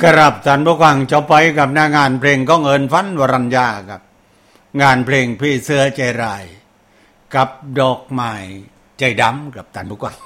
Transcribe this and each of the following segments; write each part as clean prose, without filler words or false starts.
กราบท่านผู้ฟังจะไปกับหน้างานเพลงของเอิญฟันวรัญญาครับงานเพลงพี่เสือใจร้ายกับดอกไม้ใจดำกับท่านผู้ฟัง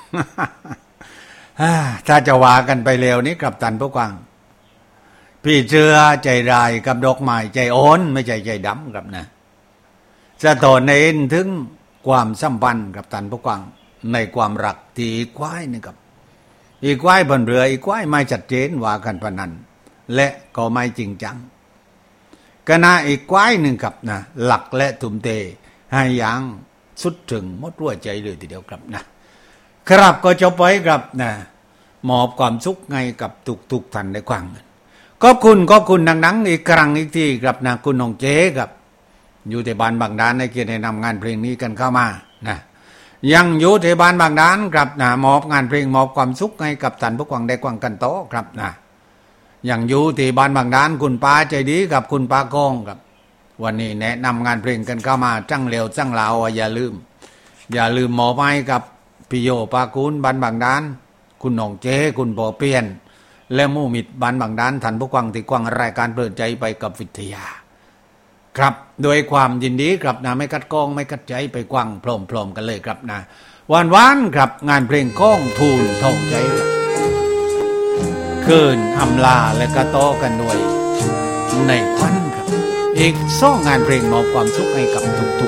ถ้าจะว่ากันไปเร็วนี้กับท่านผู้ฟังพี่เสือใจร้ายกับดอกไม้ใจโอนไม่ใช่ใจดำครับนะจะต่อเน้นถึงความสัมพันธ์กับท่านผู้ฟังในความรักที่อีกควายนี่ครับอีกควายบนเรืออีกควายไม่ชัดเจนว่ากันพนันและก็ไม่จริงจังก็น่าอีกควายหนึ่งครับนะหลักและทุ่มเทให้อย่างสุดถึงหมดหัวใจเลยทีเดียวครับนะครับก็จะไปครับนะมอบความสุขไงกับทุกท่านได้ฟังขอบคุณดังๆอีกครั้งอีกทีครับนะคุณน้องเจ๊ครับอยู่ที่บ้านบางดานในเกียรตินำงานเพลงนี้กันเข้ามานะยังอยู่ที่บ้านบางดานครับนะมอบงานเพลงมอบความสุขให้กับท่านผู้ฟังได้ฟังกันต่อครับนะยังอยู่ที่บ้านบางดานคุณป้าใจดีกับคุณป้ากองครับวันนี้แนะนำงานเพลงกันเข้ามาจังเร็วจังลาวอย่าลืมหมอไม้กับพี่โยปาคุณบ้านบางดานคุณน้องเจ๊คุณปอเปียนและมู่มิดบ้านบางดานท่านผู้ฟังที่ฟังรายการเปิดใจไปกับวิทยาครับโดยความยินดีครับนะไม่กัดกองไม่กัดใจไปกว้างพร้อมๆกันเลยครับนะวันครับงานเพลงก้องทูลท่องใจครับคืนอำลาและกระโตกันด้วยในควันครับอีก2งานเพลงมอบความสุขให้กับทุก